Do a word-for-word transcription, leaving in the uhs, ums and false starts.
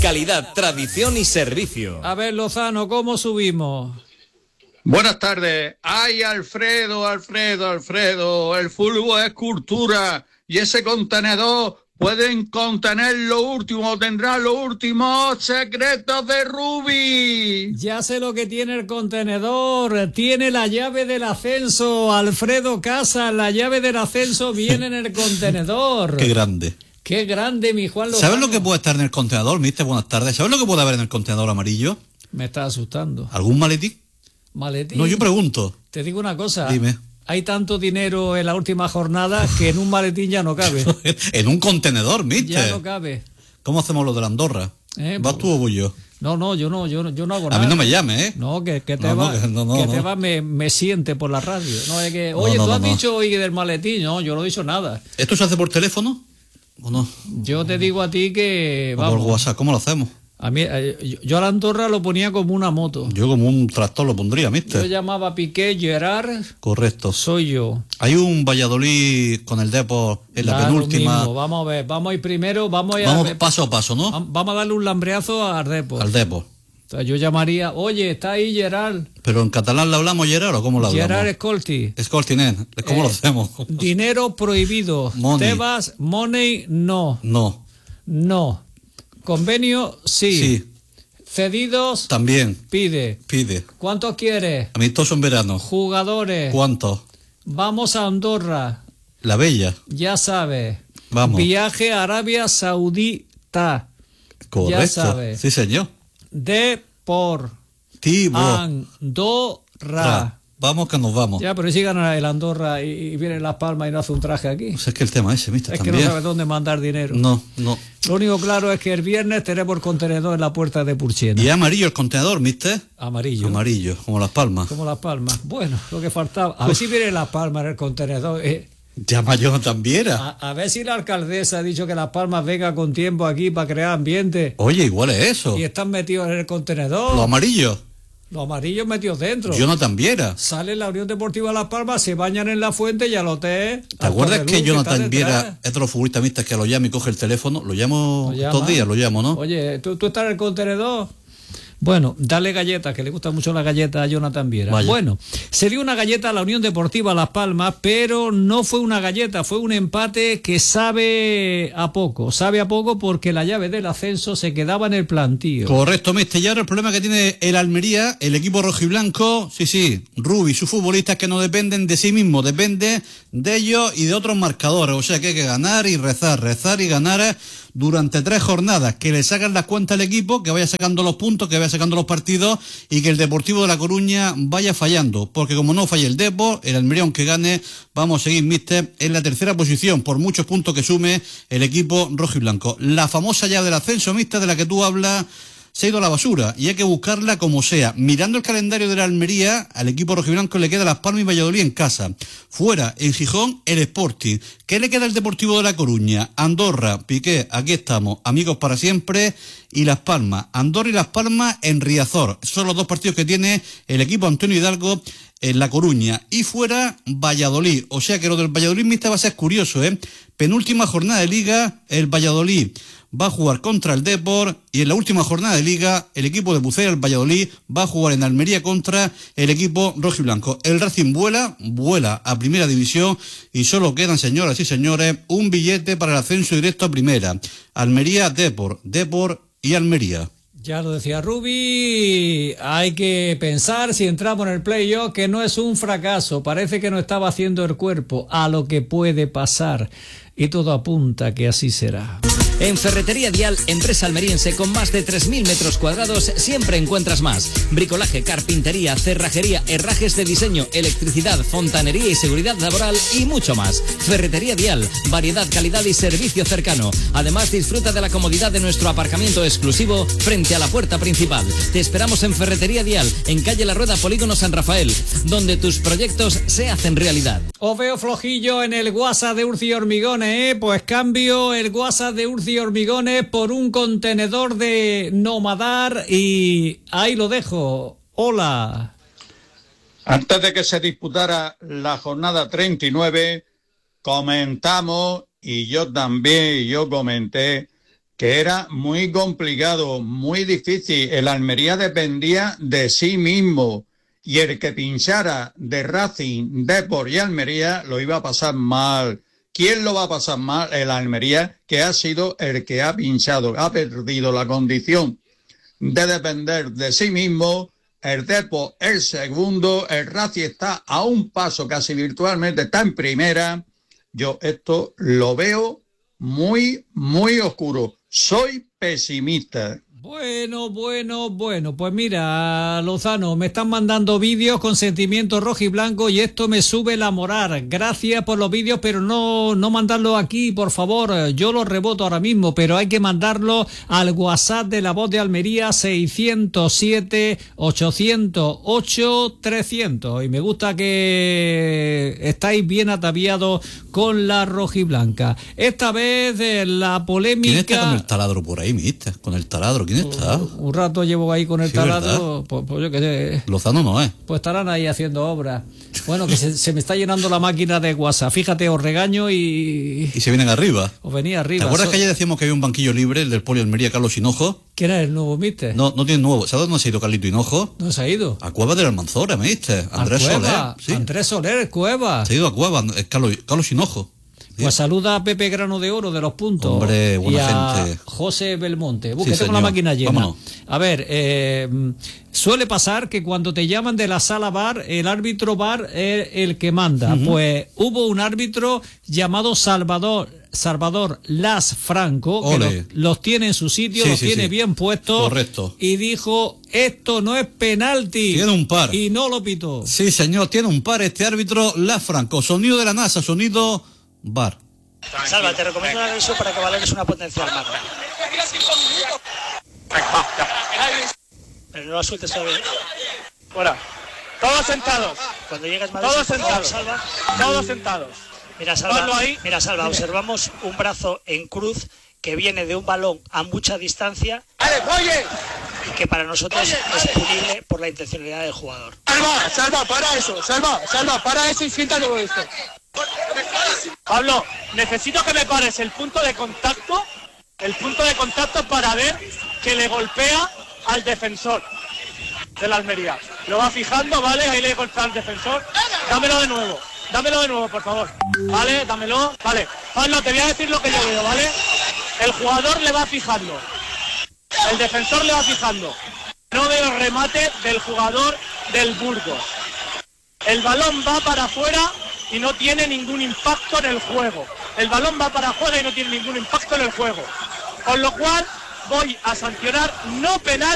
Calidad, tradición y servicio. A ver, Lozano, ¿cómo subimos? Buenas tardes. Ay, Alfredo, Alfredo, Alfredo, el fútbol es cultura y ese contenedor pueden contener lo último, tendrá los últimos secretos de Rubi. Ya sé lo que tiene el contenedor, tiene la llave del ascenso, Alfredo Casas, la llave del ascenso viene en el contenedor. Qué grande. Qué grande, mi Juan Lozano. ¿Sabes lo que puede estar en el contenedor, mister? Buenas tardes. ¿Sabes lo que puede haber en el contenedor amarillo? Me está asustando. ¿Algún maletín? ¿Maletín? No, yo pregunto. Te digo una cosa. Dime. Hay tanto dinero en la última jornada que en un maletín ya no cabe. En un contenedor, mister. Ya no cabe. ¿Cómo hacemos lo de la Andorra? Eh, ¿Vas tú o voy yo? No, no, yo no, yo no, yo no hago A nada. mí no me llames, ¿eh? No, que, que te No, no, va, que no, no, que no. te va me, me siente por la radio. No, es que, No, oye, no, tú no, has no. dicho hoy del maletín. No, yo no he dicho nada. ¿Esto se hace por teléfono o no? Yo te digo a ti que, ¿O vamos, por WhatsApp? ¿Cómo lo hacemos? a mí, eh, yo, yo a la Andorra lo ponía como una moto. Yo como un tractor lo pondría, Yo mister. llamaba a Piqué, Gerard, Correcto. soy yo. Hay un Valladolid con el Depor en la Da lo penúltima. mismo. Vamos a ver, vamos a ir primero, vamos a ir Vamos a, paso a paso, ¿no? vamos a darle un lambreazo a Ardepo. Al Depor. O sea, yo llamaría, oye, está ahí Gerard, ¿Pero en catalán le hablamos, Gerard, o cómo le hablamos? Gerard Escolti. Escoltinet, ¿cómo Eh, lo hacemos? Dinero prohibido. Money. Tebas, money, no. No. No. Convenio, sí. Sí, Cedidos, también. pide. Pide. ¿Cuántos quieres? Amistoso en verano. Jugadores. ¿Cuánto? Vamos a Andorra. La Bella. Ya sabes. Vamos. Viaje a Arabia Saudita. Correcto. Ya sabes. Sí, señor. De por Tibo. Andorra. Ra. Vamos que nos vamos. Ya, pero si gana el Andorra y, y viene Las Palmas y no hace un traje aquí. Pues es que el tema ese, mister, Es que también. no sabe dónde mandar dinero. No, no. Lo único claro es que el viernes tenemos el contenedor en la puerta de Purchiena. ¿Y es amarillo el contenedor, mister? Amarillo. Amarillo, como Las Palmas. Como Las Palmas. Bueno, lo que faltaba. A ver si viene Las Palmas en el contenedor. eh. Llama yo también. A, a ver si la alcaldesa ha dicho que Las Palmas venga con tiempo aquí para crear ambiente. Oye, igual es eso. Y están metidos en el contenedor. Los amarillos. Los amarillos metidos dentro. Jonathan Viera. Sale la Unión Deportiva Las Palmas, se bañan en la fuente y al hotel. ¿Te acuerdas que Jonathan Viera Viera es de los futbolistas mistas que lo llama y coge el teléfono? Lo llamo Lo llama. todos días, lo llamo, ¿no? Oye, ¿tú, tú estás en el contenedor. Bueno, dale galletas, que le gusta mucho la galleta a Jonathan Viera. Vaya. Bueno, se dio una galleta a la Unión Deportiva Las Palmas, pero no fue una galleta, fue un empate que sabe a poco. Sabe a poco porque la llave del ascenso se quedaba en el plantío. Correcto, mister. Y ahora el problema que tiene el Almería, el equipo rojiblanco, sí, sí, Rubi, sus futbolistas que no dependen de sí mismos, depende de ellos y de otros marcadores. O sea que hay que ganar y rezar, rezar y ganar durante tres jornadas, que le sacan las cuentas al equipo, que vaya sacando los puntos, que vaya sacando los partidos y que el Deportivo de La Coruña vaya fallando, porque como no falle el Depor, el Almería aunque gane, vamos a seguir, mister, en la tercera posición, por muchos puntos que sume el equipo rojiblanco. La famosa llave del ascenso, mister, de la que tú hablas, se ha ido a la basura y hay que buscarla como sea. Mirando el calendario de la Almería, al equipo rojiblanco le queda Las Palmas y Valladolid en casa. Fuera, en Gijón, el Sporting. ¿Qué le queda al Deportivo de La Coruña? Andorra, Piqué, aquí estamos, amigos para siempre, y Las Palmas. Andorra y Las Palmas en Riazor. Esos son los dos partidos que tiene el equipo Antonio Hidalgo en La Coruña. Y fuera, Valladolid. O sea que lo del Valladolid mixta va a ser curioso, ¿eh? Penúltima jornada de Liga, el Valladolid va a jugar contra el Depor y en la última jornada de Liga el equipo de Pucera, el Valladolid, va a jugar en Almería contra el equipo rojiblanco. El Racing vuela, vuela a Primera División y solo quedan, señoras y señores, un billete para el ascenso directo a Primera. Almería, Depor, Depor y Almería. Ya lo decía Rubi, hay que pensar si entramos en el playoff que no es un fracaso, parece que no estaba haciendo el cuerpo a lo que puede pasar y todo apunta que así será. En Ferretería Dial, empresa almeriense con más de tres mil metros cuadrados, siempre encuentras más. Bricolaje, carpintería, cerrajería, herrajes de diseño, electricidad, fontanería y seguridad laboral y mucho más. Ferretería Dial, variedad, calidad y servicio cercano. Además, disfruta de la comodidad de nuestro aparcamiento exclusivo frente a la puerta principal. Te esperamos en Ferretería Dial, en calle La Rueda, Polígono San Rafael, donde tus proyectos se hacen realidad. Os veo flojillo en el WhatsApp de Urci Hormigones, ¿eh? Pues cambio el WhatsApp de Urci Hormigones por un contenedor de Nomadar y ahí lo dejo. Hola. Antes de que se disputara la jornada treinta y nueve, comentamos, y yo también, yo comenté, que era muy complicado, muy difícil. El Almería dependía de sí mismo y el que pinchara de Racing, Depor y Almería lo iba a pasar mal. ¿Quién lo va a pasar mal? El Almería, que ha sido el que ha pinchado, ha perdido la condición de depender de sí mismo. El Depor el segundo, el Racing está a un paso casi virtualmente, está en primera. Yo esto lo veo muy, muy oscuro. Soy pesimista. Bueno, bueno, bueno, pues mira, Lozano, me están mandando vídeos con sentimientos rojo y blanco y esto me sube la moral. Gracias por los vídeos, pero no, no mandarlo aquí, por favor. Yo los reboto ahora mismo, pero hay que mandarlo al WhatsApp de La Voz de Almería seiscientos siete, ochocientos ocho, trescientos. Y me gusta que estáis bien ataviados con la rojiblanca. Esta vez eh, la polémica... ¿Quién está con el taladro por ahí, mister? Con el taladro, ¿quién está? Un rato llevo ahí con el Sí, taladro, pues, pues yo qué sé. Lozano no es. Pues estarán ahí haciendo obras. Bueno, que se, se me está llenando la máquina de WhatsApp. Fíjate, os regaño y... Y se vienen arriba. Os venía arriba. ¿Te acuerdas So... que ayer decíamos que había un banquillo libre, el del Poli Almería, Carlos Hinojo? ¿Quién es el nuevo mister? No, no tiene nuevo. ¿Sabes dónde se ha ido Carlito Hinojo? ¿Dónde se ha ido? A Cueva de la Almanzora, mister. Andrés ¿A Soler. Cueva? Sí. Andrés Soler, Cueva. Se ha ido a Cueva, es Carlos, Carlos Hinojo. Pues saluda a Pepe Grano de Oro de Los Puntos. Hombre, buena y a gente. José Belmonte. Busque, Sí, tengo señor. la máquina llena. Vámonos. A ver, eh, suele pasar que cuando te llaman de la sala bar, el árbitro bar es el que manda. Uh-huh. Pues hubo un árbitro llamado Salvador Salvador Las Franco, que los, los tiene en su sitio, sí, los sí, tiene sí. bien puestos. Correcto. Y dijo, esto no es penalti. Tiene un par. Y no lo pitó. Sí, señor, tiene un par este árbitro Las Franco. Sonido de la NASA, sonido bar. Salva, te recomiendo una revisión para que valores una potencial magna. Pero no la sueltes todavía. Fuera. Todos sentados. Cuando llegues Madrid, todos sentados. Salva. Todos sentados. Mira, Salva, ahí. Mira, Salva, observamos un brazo en cruz que viene de un balón a mucha distancia. ¡Vale, oye! Y que para nosotros oye, es punible por la intencionalidad del jugador. Salva, Salva, para eso. Salva, Salva, para eso y siéntate con esto. Pablo, necesito que me pares el punto de contacto, el punto de contacto para ver que le golpea al defensor de la Almería. Lo va fijando, ¿vale? Ahí le golpea al defensor. Dámelo de nuevo, dámelo de nuevo, por favor. Vale, dámelo. Vale, Pablo, te voy a decir lo que yo veo, ¿vale? El jugador le va fijando, el defensor le va fijando. No veo remate del jugador del Burgos. El balón va para afuera y no tiene ningún impacto en el juego. El balón va para afuera y no tiene ningún impacto en el juego. Con lo cual voy a sancionar no penal